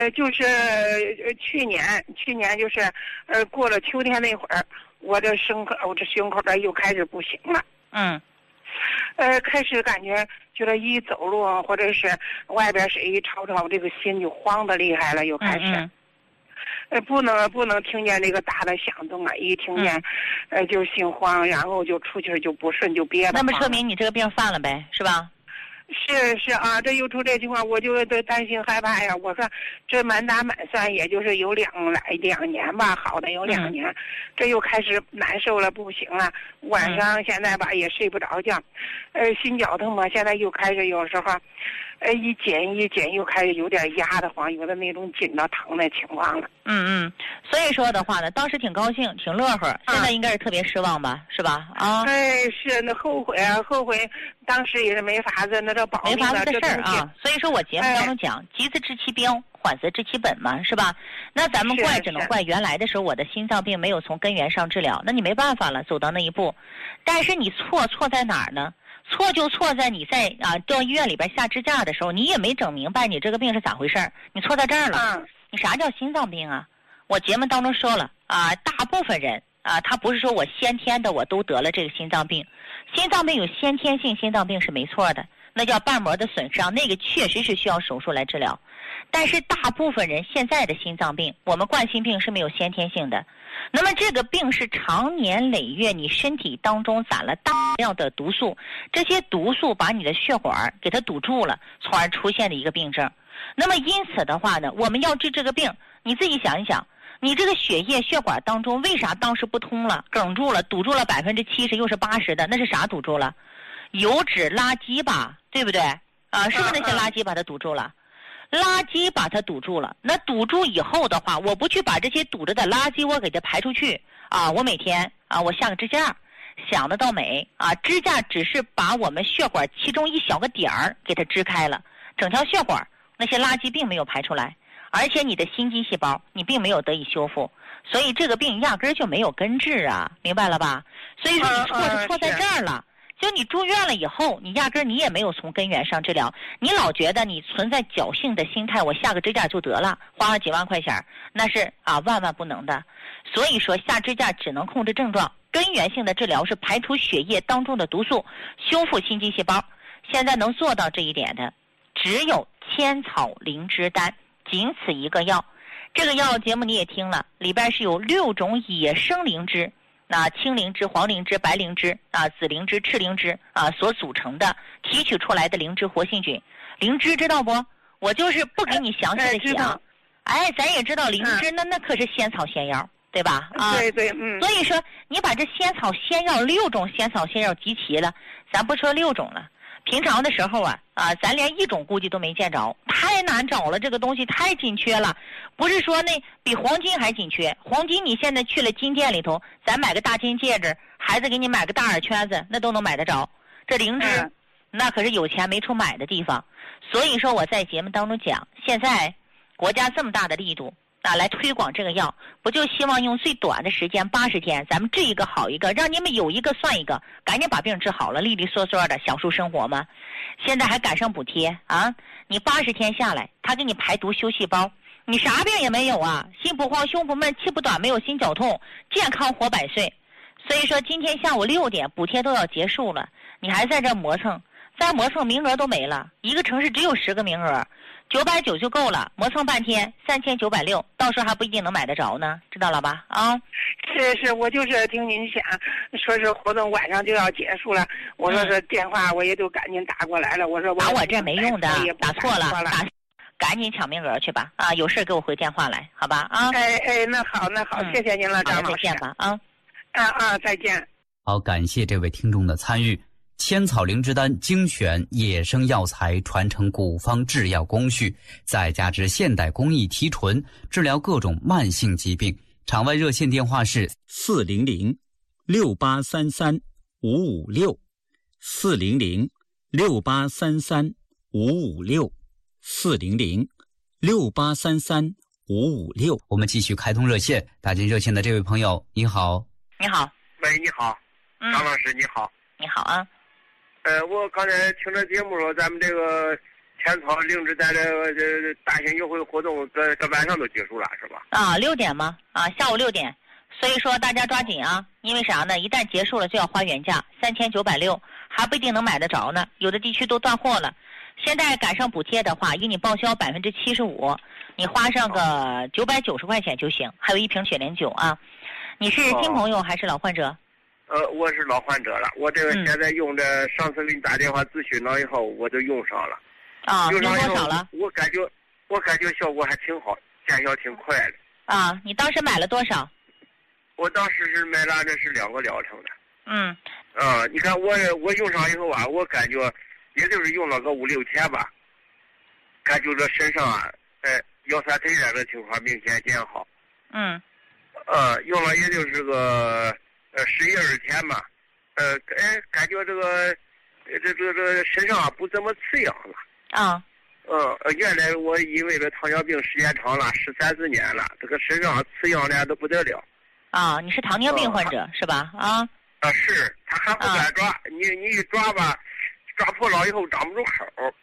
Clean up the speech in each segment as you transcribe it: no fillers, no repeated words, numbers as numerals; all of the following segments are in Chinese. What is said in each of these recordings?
就是去年就是过了秋天那会儿，我这胸口这又开始不行了。开始感觉就是一走路或者是外边谁一吵吵，这个心就慌得厉害了，又开始。不能听见这个大的响动啊！一听见，就心慌，然后就出去就不顺，就憋得慌。 那么说明你这个病犯了呗，是吧？ 是啊，这又出这情况，我就担心害怕呀。我说这满打满算也就是有两年吧，好的有2年，这又开始难受了，不行了。晚上现在吧也睡不着觉，心绞痛嘛，现在又开始有时候，一紧又开始有点压得慌，有的那种紧到疼的情况了。 所以说的话呢，当时挺高兴，挺乐呵，现在应该是特别失望吧，是吧？啊， 是那后悔当时也是没法子，那这保命没法子的事儿啊。 所以说我节目当中讲，急则治其病，缓则治其本嘛，是吧？那咱们怪只能怪原来的时候我的心脏病没有从根源上治疗，那你没办法了，走到那一步。但是你错在哪儿呢？错就错在你在到医院里边下支架的时候，你也没整明白你这个病是咋回事儿，你错在这儿了。你啥叫心脏病啊？我节目当中说了大部分人他不是说我先天的我都得了这个心脏病，心脏病有先天性心脏病是没错的，那叫瓣膜的损伤，那个确实是需要手术来治疗。但是大部分人现在的心脏病，我们冠心病是没有先天性的。那么这个病是长年累月你身体当中攒了大量的毒素，这些毒素把你的血管给它堵住了，从而出现的一个病症。那么因此的话呢，我们要治这个病，你自己想一想，你这个血液血管当中为啥当时不通了，梗住了，堵住了70%又是80%的，那是啥堵住了？油脂垃圾吧，对不对？是不是那些垃圾把它堵住了？垃圾把它堵住了，那堵住以后的话，我不去把这些堵着的垃圾我给它排出去我每天我下个支架，想得到美支架只是把我们血管其中一小个点儿给它支开了，整条血管那些垃圾并没有排出来，而且你的心肌细胞你并没有得以修复，所以这个病压根儿就没有根治明白了吧？所以说你错是错在这儿了。就你住院了以后，你压根儿你也没有从根源上治疗，你老觉得你存在侥幸的心态，我下个支架就得了，花了几万块钱，那是万万不能的。所以说下支架只能控制症状，根源性的治疗是排除血液当中的毒素，修复心肌细胞。现在能做到这一点的，只有千草灵芝丹，仅此一个药。这个药节目你也听了，里边是有6种野生灵芝。青灵芝、黄灵芝、白灵芝紫灵芝、赤灵芝所组成的提取出来的灵芝活性菌。灵芝知道不？我就是不给你详细的讲。咱也知道灵芝那可是仙草仙药，对吧？ 对， 所以说你把这仙草仙药6种仙草仙药集齐了，咱不说6种了。平常的时候咱连1种估计都没见着，太难找了，这个东西太紧缺了。不是说那比黄金还紧缺，黄金你现在去了金店里头，咱买个大金戒指，孩子给你买个大耳圈子，那都能买得着。这灵芝那可是有钱没处买的地方。所以说我在节目当中讲，现在国家这么大的力度来推广这个药，不就希望用最短的时间80天，咱们治一个好一个，让你们有一个算一个，赶紧把病治好了，利利索索的享受生活吗？现在还赶上补贴你80天下来，他给你排毒修细胞，你啥病也没有心不慌胸不闷气不短，没有心绞痛，健康活100岁。所以说今天下午6点补贴都要结束了，你还在这磨蹭，再磨蹭名额都没了，一个城市只有10个名额，990就够了，磨蹭半天3960，到时候还不一定能买得着呢，知道了吧？ 是，我就是听您讲，说是活动晚上就要结束了，我说是电话我也就赶紧打过来了，我说打我这没用的，打错了，赶紧抢名额去吧有事给我回电话来，好吧那好，谢谢您了，张老师， 再见吧再见。 好，感谢这位听众的参与。千草灵芝丹精选野生药材，传承古方制药工序，再加之现代工艺提纯，治疗各种慢性疾病。场外热线电话是400-6833-556 400-6833-556 400-6833-556。我们继续开通热线，打进热线的这位朋友，你好。 你好。 喂，你好，张老师，你好。 你好我刚才听着节目说，咱们这个千草灵芝丹的大型优惠活动搁晚上都结束了是吧？ 啊，6点吗？啊，下午6点。所以说大家抓紧啊，因为啥呢？一旦结束了就要花原价3960，还不一定能买得着呢，有的地区都断货了。现在赶上补贴的话，给你报销75%，你花上个990块钱就行，还有1瓶雪莲酒啊。你是新朋友还是老患者？ 我是老患者了，我这个现在用着，上次给你打电话咨询了以后，我就用上了。 啊，用多少了？ 我感觉效果还挺好，见效挺快的。 啊，你当时买了多少？ 我当时是买了，这是2个疗程的。 嗯。 你看我用上以后啊，我感觉也就是用了个5、6天吧，感觉这身上啊，腰酸腿热的情况明显减好。 嗯。 用了也就是个11、12天吧，感觉这个身上不怎么刺痒了。 啊。 原来我因为这糖尿病时间长了，13、14年了，这个身上刺痒的都不得了。 啊，你是糖尿病患者是吧？啊。 是，他还不敢抓，你一抓吧，抓破了以后长不住口。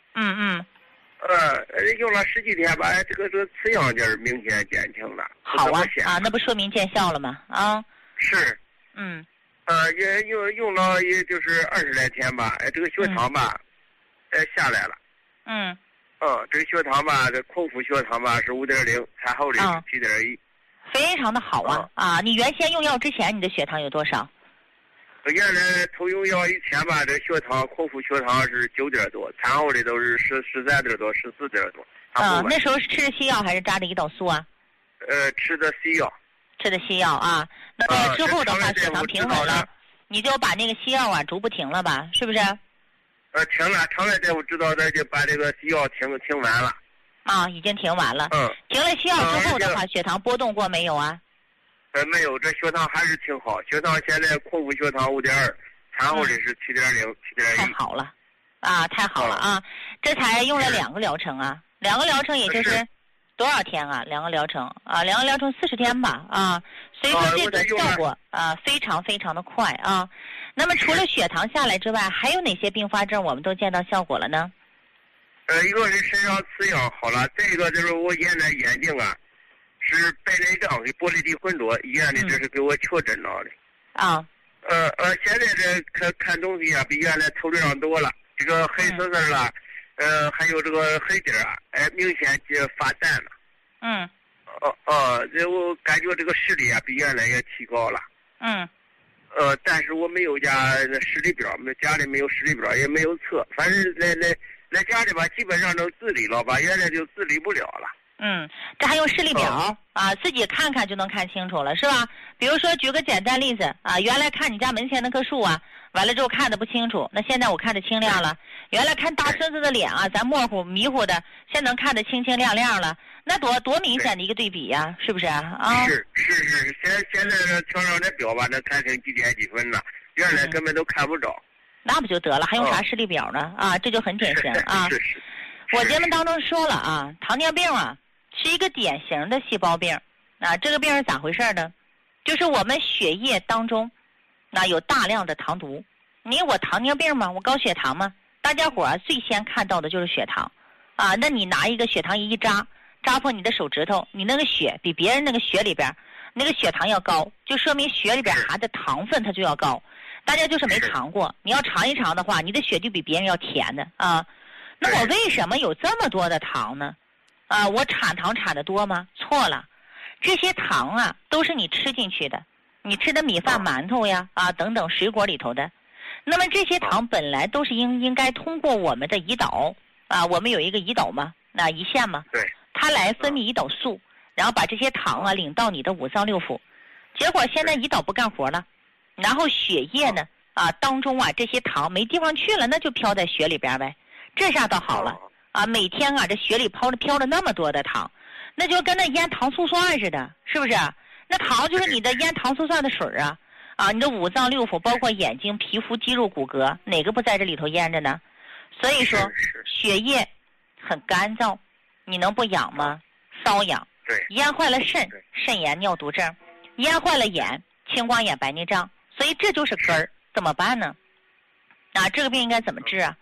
用了10几天吧，这个刺痒劲儿明显减轻了。 好啊，那不说明见效了吗？啊。 是。也用了也就是20来天吧，这个血糖吧，下来了。这个血糖吧，这空腹血糖吧是5.0，餐后的是7.1。 非常的好啊！你原先用药之前，你的血糖有多少？ 原来头用药以前吧，这血糖空腹血糖是9点多，餐后的都是13点多、14点多。 那时候是吃的西药还是扎的胰岛素啊？ 吃的西药。 吃的西药啊，那么之后的话血糖平稳了，你就把那个西药逐步停了吧，是不是？ 停了，常来大夫知道的就把这个西药停完了。 已经停完了。停了西药之后的话，血糖波动过没有啊？ 没有，这血糖还是挺好。血糖现在空腹血糖5.2，餐后的是7.0、7.1。 太好了，太好了啊！这才用了2个疗程啊，2个疗程也就是多少天啊？2个疗程2个疗程40天吧所以说这个效果非常非常的快啊。那么除了血糖下来之外，还有哪些并发症我们都见到效果了呢？ 一个是身上刺痒好了，再一个就是我原来眼睛啊是白内障跟玻璃体混浊，医院的这是给我确诊了的。现在这看东西啊比原来透亮多了，这个黑色的了，还有这个黑点啊，明显就发淡了。我感觉这个视力啊比原来也提高了。但是我没有加视力表，家里没有视力表，也没有测，反正在家里吧，基本上都自理了吧，原来就自理不了了。 这还用视力表自己看看就能看清楚了，是吧？比如说举个简单例子原来看你家门前那棵树完了之后看得不清楚，那现在我看得清亮了。原来看大孙子的脸咱模糊迷糊的，现在能看得清清亮亮了，那多明显的一个对比呀，是不是是，现在这墙上的表吧，那看成几点几分了，原来根本都看不着。 那不就得了，还用啥视力表呢这就很典型是。 我节目当中说了糖尿病是一个典型的细胞病这个病是咋回事呢？就是我们血液当中有大量的糖毒。我糖尿病嘛，我高血糖嘛，大家伙最先看到的就是血糖那你拿一个血糖仪一扎破你的手指头，你那个血比别人那个血里边那个血糖要高，就说明血里边含的糖分它就要高。大家就是没尝过，你要尝一尝的话，你的血就比别人要甜的那我为什么有这么多的糖呢？我产糖产的多吗？错了，这些糖都是你吃进去的，你吃的米饭、馒头呀等等水果里头的。那么这些糖本来都是应该通过我们的胰岛我们有一个胰岛嘛，胰腺嘛， 对， 它来分泌胰岛素，然后把这些糖领到你的五脏六腑。结果现在胰岛不干活了，然后血液呢当中这些糖没地方去了，那就飘在血里边呗。这下倒好了每天这血里飘了那么多的糖，那就跟那腌糖醋蒜似的，是不是？那糖就是你的腌糖醋蒜的水你的五脏六腑包括眼睛、皮肤、肌肉、骨骼，哪个不在这里头腌着呢？所以说血液很干燥，你能不痒吗？瘙痒。腌坏了肾炎尿毒症，腌坏了眼青光眼白内障，所以这就是根儿。怎么办呢？这个病应该怎么治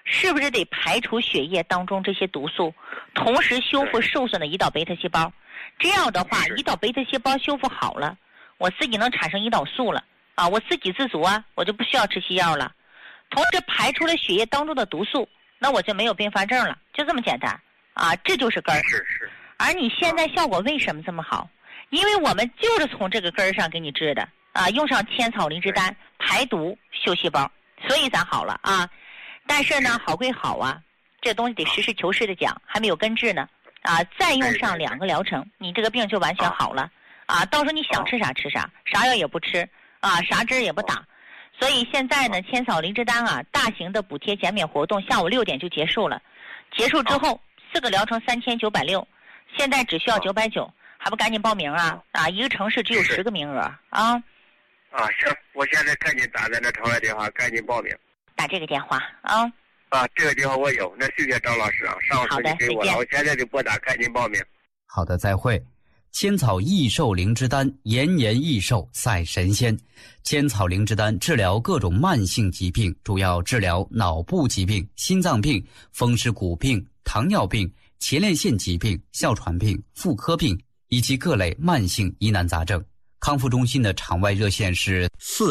是不是得排除血液当中这些毒素，同时修复受损的胰岛贝塔细胞？这样的话，胰岛贝塔细胞修复好了，我自己能产生胰岛素了啊，我自给自足啊，我就不需要吃西药了。同时排除了血液当中的毒素，那我就没有并发症了，就这么简单啊，这就是根儿。 是。 而你现在效果为什么这么好？因为我们就是从这个根儿上给你治的啊，用上千草灵芝丹排毒修细胞，所以咱好了啊。但是呢，好归好啊，这东西得实事求是的讲，还没有根治呢啊。再用上2个疗程，你这个病就完全好了啊。到时候你想吃啥吃啥，啥药也不吃啊，啥针也不打。所以现在呢，千草灵芝丹啊，大型的补贴减免活动下午6点就结束了。结束之后，4个疗程3960，现在只需要990，还不赶紧报名啊？啊，一个城市只有10个名额啊。 啊，行，我现在赶紧打咱这城来电话，赶紧报名。 打这个电话啊。 啊，这个电话我有，那谢谢张老师啊，上次你给我了，我现在就拨打，赶紧报名。 好的，再会。千草益寿灵芝丹，延年益寿赛神仙。千草灵芝丹治疗各种慢性疾病，主要治疗脑部疾病、心脏病、风湿骨病、糖尿病、前列腺疾病、哮喘病、妇科病以及各类慢性疑难杂症。康复中心的场外热线是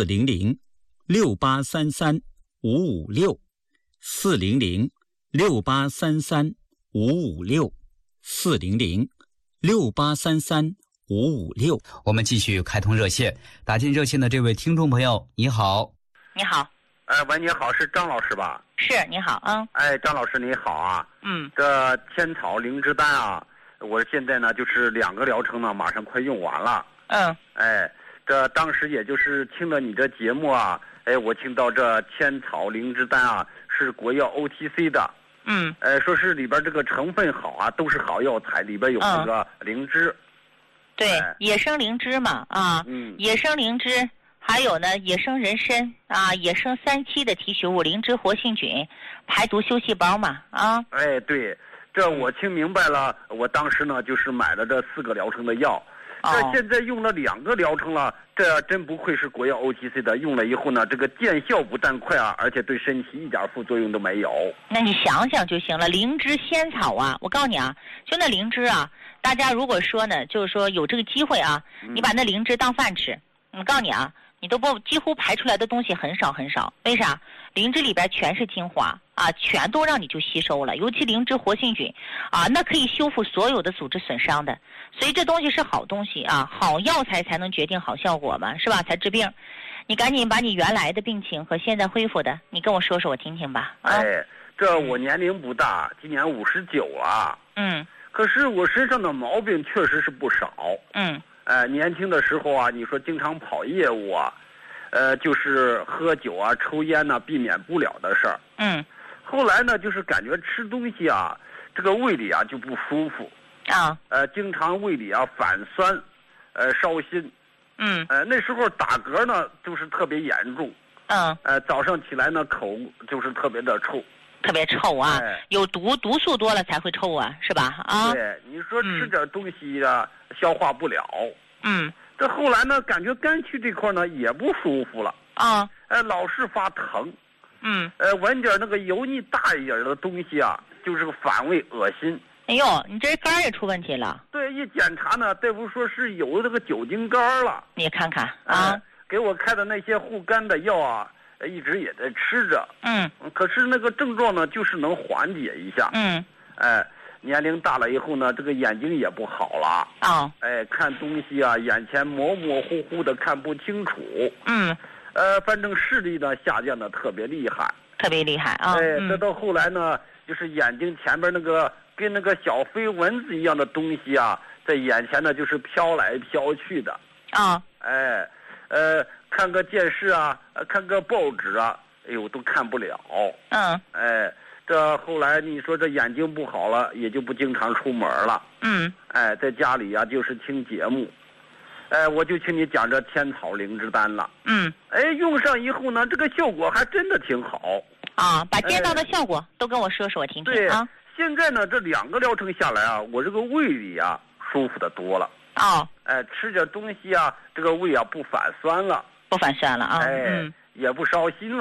400-683-556，400-683-556。我们继续开通热线，打进热线的这位听众朋友，你好。 你好。 喂，你好，是张老师吧？ 是，你好啊。 张老师你好啊。这千草灵芝丹啊，我现在呢就是2个疗程呢，马上快用完了。这当时也就是听了你这节目啊，我听到这千草灵芝丹啊是国药 OTC 的。说是里边这个成分好啊，都是好药材，里边有这个灵芝。 对，野生灵芝嘛啊。野生灵芝，还有呢野生人参啊，野生3期的提取物灵芝活性菌，排毒修细胞嘛啊。 对，这我听明白了。我当时呢就是买了这4个疗程的药。这现在用了2个疗程了，这真不愧是国药 OTC 的。用了以后呢，这个见效不但快啊，而且对身体一点副作用都没有。 那你想想就行了，灵芝仙草啊，我告诉你啊，就那灵芝啊，大家如果说呢，就是说有这个机会啊，你把那灵芝当饭吃，我告诉你啊，你都不几乎排出来的东西很少很少。为啥？灵芝里边全是精华啊，全都让你就吸收了，尤其灵芝活性菌啊，那可以修复所有的组织损伤的。所以这东西是好东西啊，好药材才能决定好效果嘛，是吧？才治病。你赶紧把你原来的病情和现在恢复的，你跟我说说我听听吧。 这我年龄不大，今年59了。可是我身上的毛病确实是不少。年轻的时候啊，你说经常跑业务啊，就是喝酒啊、抽烟呢，避免不了的事儿。后来呢，就是感觉吃东西啊，这个胃里啊就不舒服。经常胃里啊反酸，烧心。那时候打嗝呢就是特别严重。早上起来呢口就是特别的臭。 特别臭啊！有毒素多了才会臭啊，是吧？ 对，你说吃点东西啊，消化不了。这后来呢，感觉肝区这块呢也不舒服了。老是发疼。闻点那个油腻大一点的东西啊，就是个反胃恶心。 哎呦，你这肝也出问题了。 对，一检查呢，大夫说是有这个酒精肝了。 你看看啊， 给我开的那些护肝的药啊，一直也在吃着。可是那个症状呢，就是能缓解一下。年龄大了以后呢，这个眼睛也不好了。看东西啊，眼前模模糊糊的，看不清楚。反正视力呢下降的特别厉害。 特别厉害啊！ 这到后来呢，就是眼睛前边那个跟那个小飞蚊子一样的东西啊，在眼前呢就是飘来飘去的。看个电视啊，看个报纸啊，哎呦都看不了。这后来你说这眼睛不好了，也就不经常出门了。在家里啊就是听节目。我就听你讲这天草灵芝丹了。用上以后呢，这个效果还真的挺好。 把见到的效果都跟我说说，我听听啊。 现在呢，这2个疗程下来啊，我这个胃里啊舒服的多了。吃点东西啊，这个胃啊不反酸了。 不反酸了啊。 也不烧心了。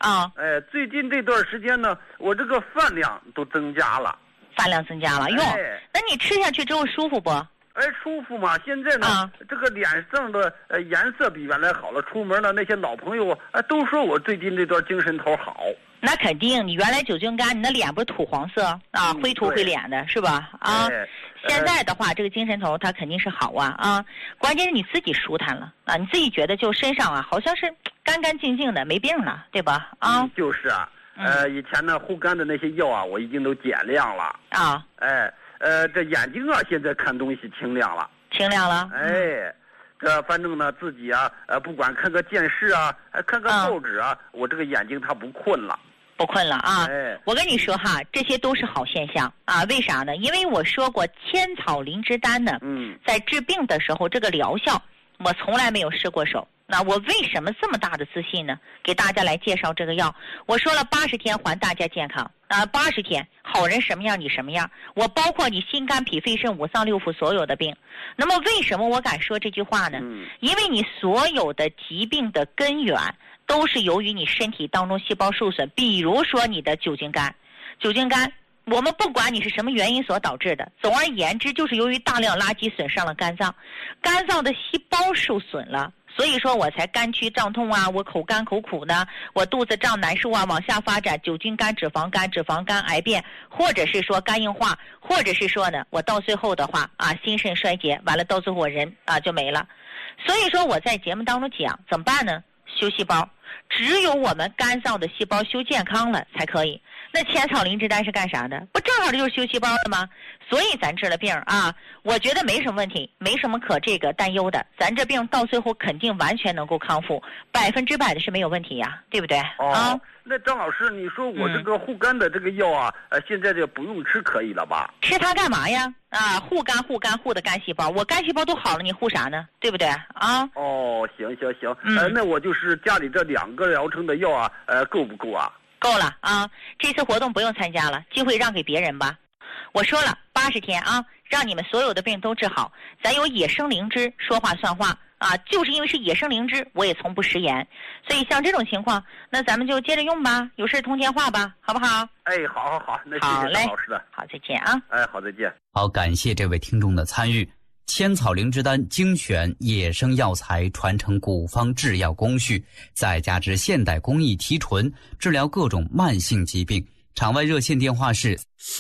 啊。 最近这段时间呢，我这个饭量都增加了。 饭量增加了，哟，那你吃下去之后舒服不？ 舒服嘛！现在呢，这个脸上的颜色比原来好了。出门呢，那些老朋友都说我最近这段精神头好。 那肯定，你原来酒精肝，你的脸不是土黄色啊，灰头灰脸的是吧？啊，现在的话，这个精神头它肯定是好啊。关键是你自己舒坦了啊，你自己觉得就身上啊，好像是干干净净的，没病了，对吧？啊， 就是啊。以前呢护肝的那些药啊，我已经都减量了啊。 这眼睛啊，现在看东西清亮了。 清亮了。 这反正呢自己啊，不管看个电视啊，看个报纸啊，我这个眼睛它不困了。 不困了啊！我跟你说哈，这些都是好现象啊。为啥呢？因为我说过千草灵芝丹呢，在治病的时候，这个疗效我从来没有失过手。那我为什么这么大的自信呢？给大家来介绍这个药，我说了80天还大家健康啊，80天好人什么样你什么样，我包括你心肝脾肺肾五脏六腑所有的病。那么为什么我敢说这句话呢？因为你所有的疾病的根源都是由于你身体当中细胞受损，比如说你的酒精肝，我们不管你是什么原因所导致的，总而言之就是由于大量垃圾损伤了肝脏，肝脏的细胞受损了，所以说我才肝区胀痛啊，我口干口苦呢，我肚子胀难受啊，往下发展酒精肝、脂肪肝癌变，或者是说肝硬化，或者是说呢我到最后的话啊心肾衰竭，完了到最后我人啊就没了。所以说我在节目当中讲怎么办呢？修细胞，只有我们肝脏的细胞修健康了才可以。那千草灵芝丹是干啥的？不正好就是修细胞的吗？所以咱治了病啊，我觉得没什么问题，没什么可这个担忧的。咱这病到最后肯定完全能够康复，100%的是没有问题呀，对不对？啊， 那张老师，你说我这个护肝的这个药啊，现在这不用吃可以了吧？ 吃它干嘛呀？啊，护肝护的肝细胞，我肝细胞都好了，你护啥呢？对不对？啊？ 行，那我就是家里这2个疗程的药啊，够不够啊？ 够了啊！这次活动不用参加了，机会让给别人吧。我说了80天啊，让你们所有的病都治好。咱有野生灵芝，说话算话啊！就是因为是野生灵芝，我也从不食言。所以像这种情况，那咱们就接着用吧，有事通电话吧，好不好？ 好，那谢谢张老师的。 好，再见啊！ 好，再见。 好，感谢这位听众的参与。千草灵芝丹精选野生药材，传承古方制药工序，再加之现代工艺提纯，治疗各种慢性疾病。场外热线电话是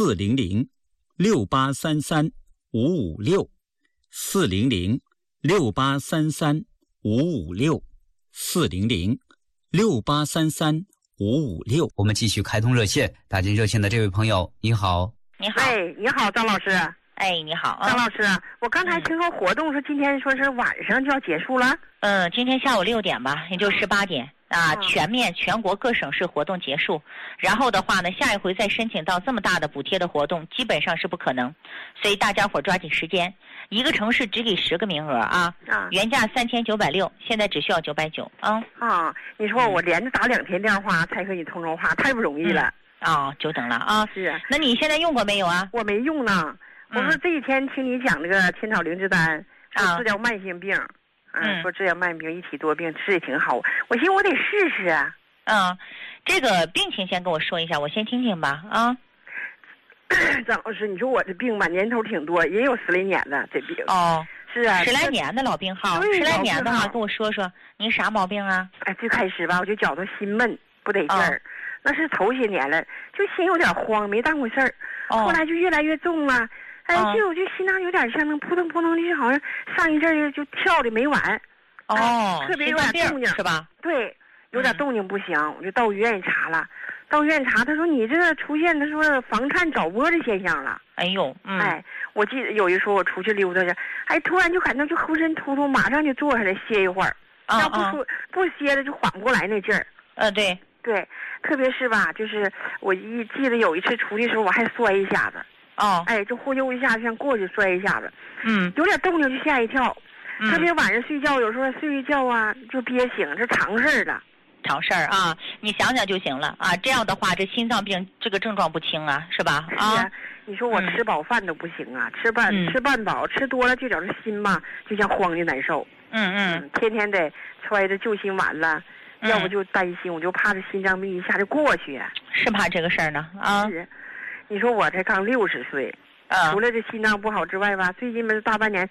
400-683-556，400-683-556。我们继续开通热线，打进热线的这位朋友，你好。 你好。 你好，张老师。 你好， 张老师，我刚才听说活动是今天说是晚上就要结束了。 今天下午6点吧，也就18点啊，全国各省市活动结束。然后的话呢，下一回再申请到这么大的补贴的活动，基本上是不可能。所以大家伙抓紧时间，一个城市只给10个名额啊。原价3960，现在只需要990啊。 你说我连着打2天电话才和你通上话，太不容易了。 久等了啊。 是。 那你现在用过没有啊？ 我没用呢。我说这几天听你讲那个千草灵芝丹，说治疗慢性病，说治疗慢性病一体多病吃也挺好，我寻思我得试试啊。 这个病情先跟我说一下，我先听听吧啊。 张老师，你说我这病吧年头挺多，也有10来年了，这病。是啊 ，10来年的老病号，10来年的话跟我说说您啥毛病啊？ 最开始吧我就觉得心闷不得劲儿，那是头些年了，就心有点慌，没当回事儿，后来就越来越重了。就我就心脏有点像那扑腾扑腾的，就好像上一阵就跳的没完。特别有点动静是吧？ 对，有点动静不行，我就到医院查了。到医院查，他说你这出现他说房颤早搏的现象了。 哎呦， 我记得有一说我出去溜达去，突然就感到就浑身突突，马上就坐下来歇一会儿。要不歇了就缓不过来那劲儿。 对， 特别是吧，就是我记得有一次出去的时候我还摔一下子。就忽悠一下，像过去摔一下子，有点动静就吓一跳，特别晚上睡觉，有时候睡一觉啊就憋醒，这常事儿了。 常事儿啊，你想想就行了啊。这样的话，这心脏病这个症状不轻啊，是吧？ 你说我吃饱饭都不行啊，吃半饱，吃多了就觉着心嘛，就像慌的难受。天天得揣着救心丸了， 要不就担心，我就怕这心脏病一下就过去。 是怕这个事儿呢啊？ 是，你说我才刚60岁，除了这心脏不好之外吧，最近这大半年